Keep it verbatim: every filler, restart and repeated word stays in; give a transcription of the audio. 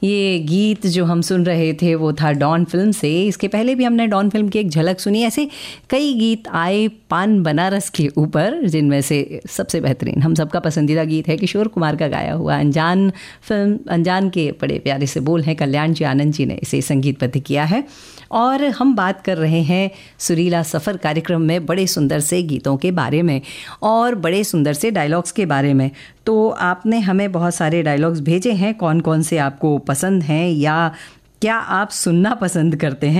ये गीत जो हम सुन रहे थे वो था डॉन फिल्म से। इसके पहले भी हमने डॉन फिल्म की एक झलक सुनी। ऐसे कई गीत आए पान बनारस के ऊपर, जिनमें से सबसे बेहतरीन हम सबका पसंदीदा गीत है किशोर कुमार का गाया हुआ अनजान फिल्म। अनजान के बड़े प्यारे से बोल हैं, कल्याण जी आनंद जी ने इसे संगीतबद्ध किया है। और हम बात कर रहे हैं सुरीला सफ़र कार्यक्रम में बड़े सुंदर से गीतों के बारे में और बड़े सुंदर से डायलॉग्स के बारे में। तो आपने हमें बहुत सारे डायलॉग्स भेजे हैं, कौन कौन से आपको पसंद हैं या क्या आप सुनना पसंद करते हैं